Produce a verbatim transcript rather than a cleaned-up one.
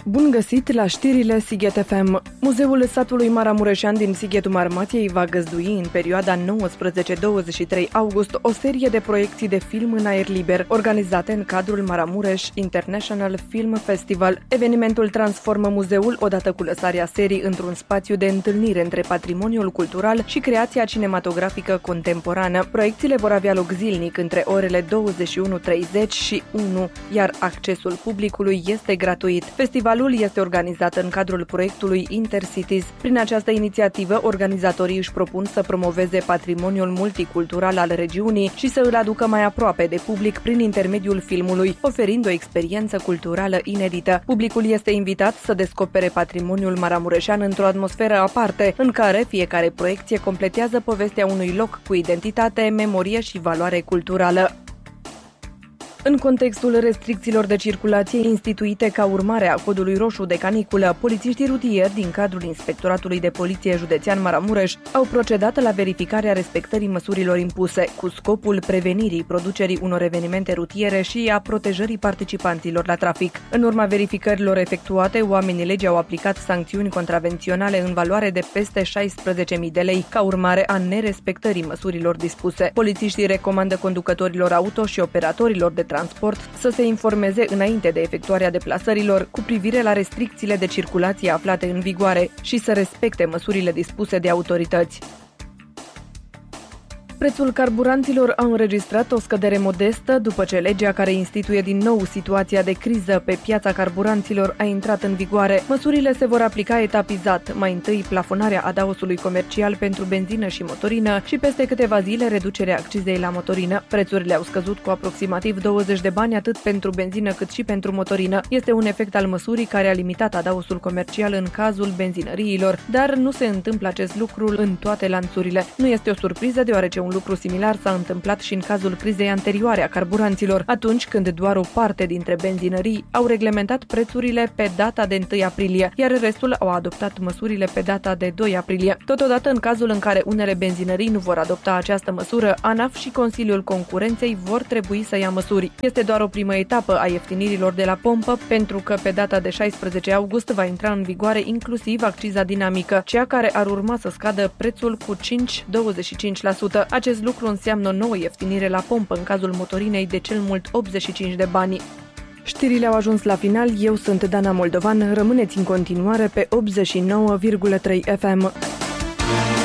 Bun găsit la știrile Sighet F M. Muzeul satului Maramureșan din Sighetul Marmației va găzdui în perioada nouăsprezece douăzeci și trei august o serie de proiecții de film în aer liber, organizate în cadrul Maramureș International Film Festival. Evenimentul transformă muzeul, odată cu lăsarea serii, într-un spațiu de întâlnire între patrimoniul cultural și creația cinematografică contemporană. Proiecțiile vor avea loc zilnic între orele douăzeci și unu treizeci și unu, iar accesul publicului este gratuit. Festivalul este organizat în cadrul proiectului Intercities. Prin această inițiativă, organizatorii își propun să promoveze patrimoniul multicultural al regiunii și să îl aducă mai aproape de public prin intermediul filmului, oferind o experiență culturală inedită. Publicul este invitat să descopere patrimoniul maramureșean într-o atmosferă aparte, în care fiecare proiecție completează povestea unui loc cu identitate, memorie și valoare culturală. În contextul restricțiilor de circulație instituite ca urmare a codului roșu de caniculă, polițiștii rutieri din cadrul Inspectoratului de Poliție Județean Maramureș au procedat la verificarea respectării măsurilor impuse, cu scopul prevenirii producerii unor evenimente rutiere și a protejării participanților la trafic. În urma verificărilor efectuate, oamenii legii au aplicat sancțiuni contravenționale în valoare de peste șaisprezece mii de lei, ca urmare a nerespectării măsurilor dispuse. Polițiștii recomandă conducătorilor auto și operatorilor de transport să se informeze înainte de efectuarea deplasărilor cu privire la restricțiile de circulație aflate în vigoare și să respecte măsurile dispuse de autorități. Prețul carburanților a înregistrat o scădere modestă după ce legea care instituie din nou situația de criză pe piața carburanților a intrat în vigoare. Măsurile se vor aplica etapizat, mai întâi plafonarea adaosului comercial pentru benzină și motorină și peste câteva zile reducerea accizei la motorină. Prețurile au scăzut cu aproximativ douăzeci de bani atât pentru benzină cât și pentru motorină. Este un efect al măsurii care a limitat adaosul comercial în cazul benzinăriilor, dar nu se întâmplă acest lucru în toate lanțurile. Nu este o surpriză, deoarece un lucru similar s-a întâmplat și în cazul crizei anterioare a carburanților, atunci când doar o parte dintre benzinării au reglementat prețurile pe data de întâi aprilie, iar restul au adoptat măsurile pe data de doi aprilie. Totodată, în cazul în care unele benzinării nu vor adopta această măsură, ANAF și Consiliul Concurenței vor trebui să ia măsuri. Este doar o primă etapă a ieftinirilor de la pompă, pentru că pe data de șaisprezece august va intra în vigoare inclusiv acciza dinamică, cea care ar urma să scadă prețul cu cinci virgulă douăzeci și cinci la sută. Acest lucru înseamnă o nouă ieftinire la pompă în cazul motorinei de cel mult optzeci și cinci de bani. Știrile au ajuns la final, eu sunt Dana Moldovan, rămâneți în continuare pe optzeci și nouă virgulă trei F M.